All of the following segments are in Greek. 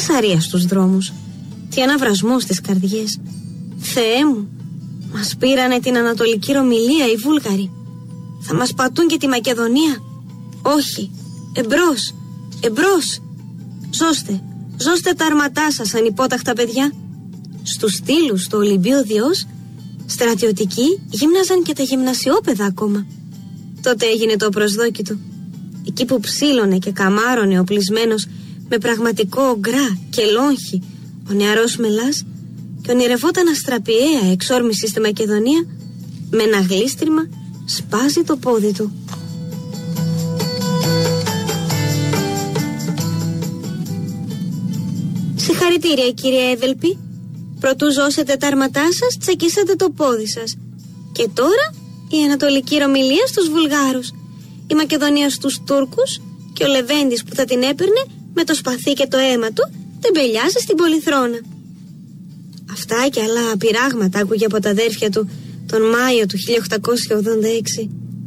φασαρία στους δρόμους, τι αναβρασμό στις καρδιές. Θεέ μου, μας πήρανε την Ανατολική Ρωμυλία οι Βούλγαροι. Θα μας πατούν και τη Μακεδονία. Όχι, εμπρός, εμπρός. Ζώστε τα αρματά σας, ανυπόταχτα παιδιά. Στους στήλους του Ολυμπίου Διός, στρατιωτικοί γύμναζαν και τα γυμνασιόπαιδα ακόμα. Τότε έγινε το προσδόκητο. Εκεί που ψήλωνε και καμάρωνε ο πλεισμένος με πραγματικό γκρά και λόγχη ο νεαρός Μελάς και ονειρευόταν αστραπιαία εξόρμηση στη Μακεδονία, με ένα γλίστριμα σπάζει το πόδι του. Συγχαρητήρια, κύριε Εύελπη. Προτού ζώσετε τα αρματά σας, τσακίσατε το πόδι σας. Και τώρα η Ανατολική Ρωμυλία στους Βουλγάρους, η Μακεδονία στους Τούρκους και ο Λεβέντης που θα την έπαιρνε με το σπαθί και το αίμα του τεμπελιάζει στην Πολυθρόνα. Αυτά και άλλα πειράγματα άκουγε από τα αδέρφια του τον Μάιο του 1886.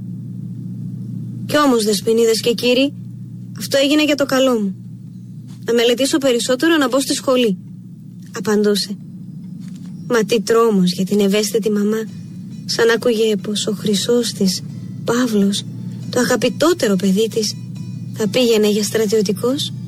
Κι όμως, δεσποινίδες και κύριοι, αυτό έγινε για το καλό μου. Να μελετήσω περισσότερο, να μπω στη σχολή, απαντούσε. Μα τι τρόμος για την ευαίσθητη μαμά, σαν άκουγε πως ο χρυσός της, Παύλος, το αγαπητότερο παιδί της, θα πήγαινε για στρατιωτικός.